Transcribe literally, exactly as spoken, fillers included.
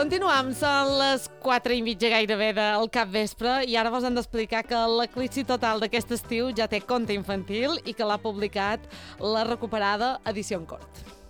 Continuam, són les quatre i mitja gairebé del capvespre i ara vos hem d'explicar que l'Eclipsi Total d'aquest estiu ja té conte infantil i que l'ha publicat la recuperada Edició en Cort.